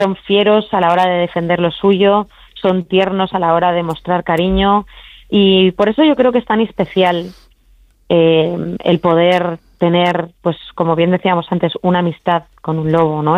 son fieros a la hora de defender lo suyo, son tiernos a la hora de mostrar cariño, y por eso yo creo que es tan especial el poder tener, pues como bien decíamos antes, una amistad con un lobo, ¿no?